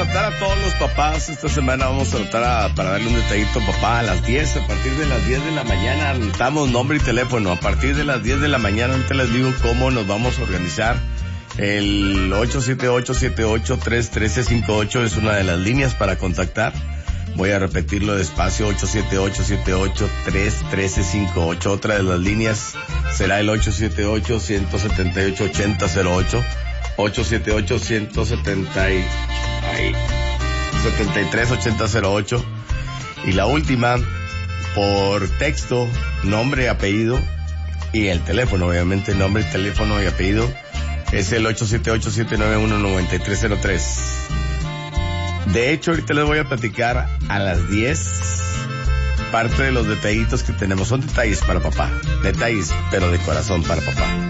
anotar a todos los papás. Esta semana vamos a anotar para darle un detallito a papá a las 10. A partir de las 10 de la mañana anotamos nombre y teléfono. A partir de las 10 de la mañana ahorita les digo cómo nos vamos a organizar. El 878-78-31358 es una de las líneas para contactar. Voy a repetirlo despacio, 878-878-31358. Otra de las líneas será el 878-178-8008. 878-173-8008. Y la última, por texto, nombre, apellido y el teléfono, obviamente, nombre, teléfono y apellido, es el 878-791-9303. De hecho, ahorita les voy a platicar a las 10 parte de los detallitos que tenemos. Son detalles para papá, detalles, pero de corazón para papá.